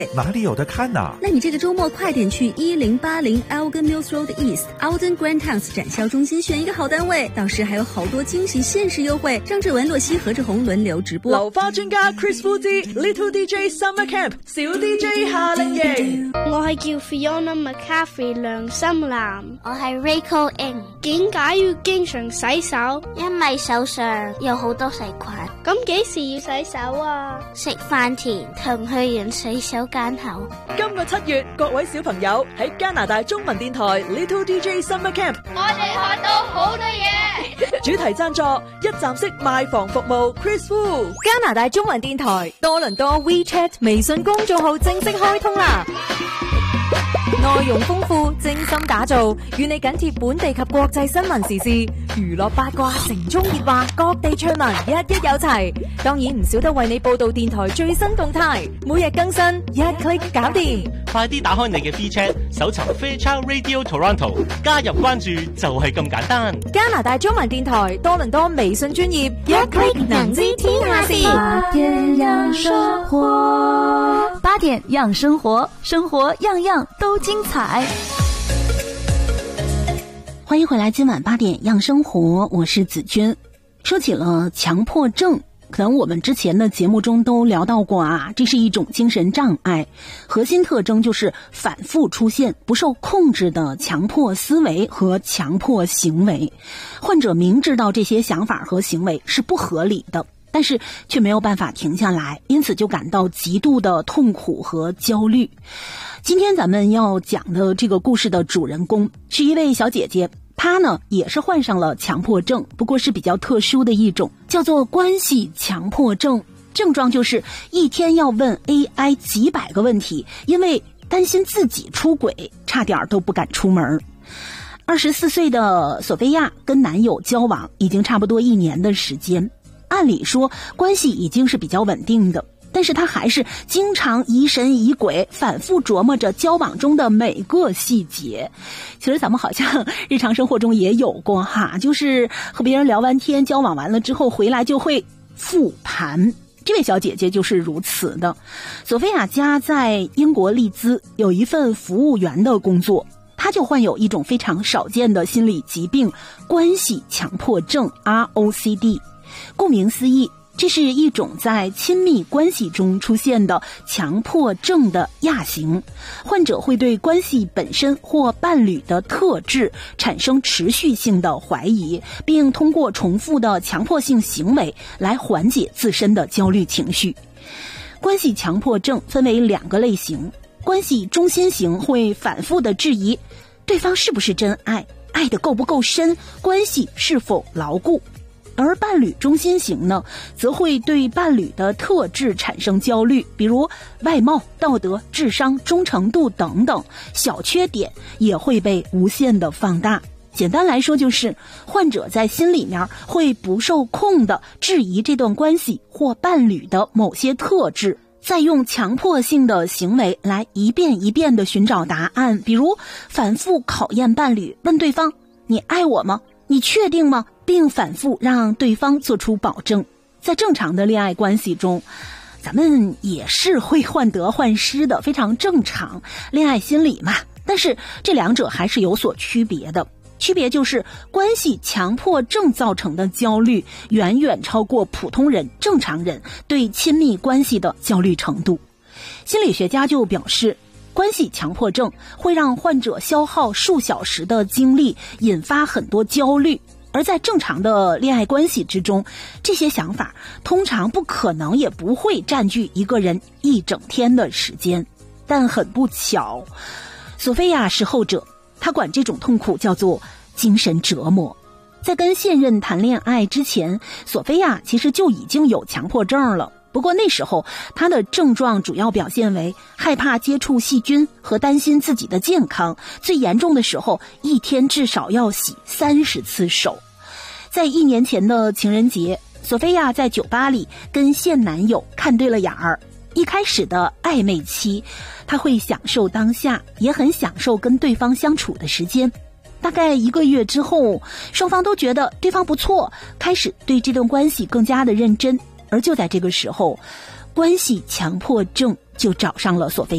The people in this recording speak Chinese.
哪里有的看啊？ 那你这个周末快点去1080 Elgin Mills Road East Alden Grand House 展销中心选一个好单位，到时还有好多惊喜限时优惠。张志文、洛希、何志宏輪流直播。 流花專家 Chris Fuji Little DJ Summer Camp 小 DJ 夏令營。 我係叫 Fiona McCaffrey 梁心南。 我係 Rachel Ng。 點解要經常洗手？ 因為手上有好多細菌。 咁幾時要洗手啊？ 食飯前同去完洗手間後。 今個7月，各位小朋友喺加拿大中文電台 Little DJ Summer Camp， 我哋學到好多嘢。 主題贊助一站式賣房服務 Chris Wu。 加拿大中文電台多倫多 WeChat 微信公眾號正式開通啦！內容豐富，精心打造，與你緊貼本地及國際新聞時事、娛樂八卦、城中熱話、各地趣聞，一有齊。當然唔少得為你報道電台最新動態，每日更新，一 click 搞掂。 快啲打開你嘅 WeChat，搜尋 Fairchild Radio Toronto， 加入關注就係咁簡單。 加拿大中文電台多倫多微信專頁，一 click 能知天下事。 8點讓生活，8點讓生活，生活樣樣都精彩。 歡迎回來，今晚8點讓生活，我是子君。說起了強迫症，可能我們之前的節目中都聊到過啊，這是一種精神障礙，核心特徵就是反覆出現不受控制的強迫思維和強迫行為。患者明知道這些想法和行為是不合理的，但是卻沒有辦法停下來，因此就感到極度的痛苦和焦慮。今天咱們要講的這個故事的主人公是一位小姐姐，她呢也是患上了強迫症，不過是比較特殊的一種，叫做關係強迫症。症狀就是一天要問 AI 幾百個問題，因為擔心自己出軌，差點都不敢出門。24歲的索菲亞跟男友交往已經差不多1年的時間，按理說關係已經是比較穩定的，但是她還是經常疑神疑鬼，反覆琢磨着交往中的每個細節。其實咱們好像日常生活中也有過哈，就是和別人聊完天，交往完了之後回來就會復盤。這位小姐姐就是如此的。索菲亞家在英國利茲，有一份服務員的工作，她就患有一種非常少見的心理疾病——關係強迫症 ROCD。顧名思義，這是一種在親密關係中出現的強迫症的亞型，患者會對關係本身或伴侶的特質產生持續性的懷疑，並通過重複的強迫性行為來緩解自身的焦慮情緒。關係強迫症分為2個類型，關係中心型會反覆的質疑對方是不是真愛，愛得夠不夠深，關係是否牢固。而伴侶中心型呢，則會對伴侶的特質產生焦慮，比如外貌、道德、智商、忠誠度等等，小缺點也會被無限的放大。簡單來說，就是患者在心裡面會不受控的質疑這段關係或伴侶的某些特質，再用強迫性的行為來一遍一遍的尋找答案，比如反覆考驗伴侶，問對方：你愛我嗎？你確定嗎？並反覆讓對方做出保證。在正常的戀愛關係中，咱們也是會患得患失的，非常正常，戀愛心理嘛。但是這兩者還是有所區別的，區別就是關係強迫症造成的焦慮遠遠超過普通人、正常人對親密關係的焦慮程度。心理學家就表示，關係強迫症會讓患者消耗數小時的精力，引發很多焦慮。而在正常的戀愛關係之中，這些想法通常不可能也不會佔據一個人一整天的時間。但很不巧，索菲亞是後者，她管這種痛苦叫做精神折磨。在跟現任談戀愛之前，索菲亞其實就已經有強迫症了。不過那時候她的症狀主要表現為害怕接觸細菌和擔心自己的健康，最嚴重的時候一天至少要洗30次手。在1年前的情人節，索菲亞在酒吧裡跟現男友看對了眼兒。一開始的曖昧期，她會享受當下，也很享受跟對方相處的時間。大概1個月之後，雙方都覺得對方不錯，開始對這段關係更加的認真。而就在這個時候， 关系强迫症，就找上了索菲